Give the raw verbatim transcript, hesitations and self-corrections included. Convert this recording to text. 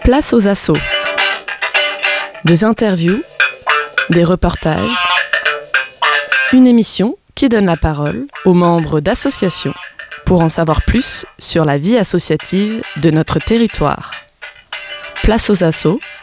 Place aux assos. Des interviews, des reportages, une émission qui donne la parole aux membres d'associations pour en savoir plus sur la vie associative de notre territoire. Place aux assos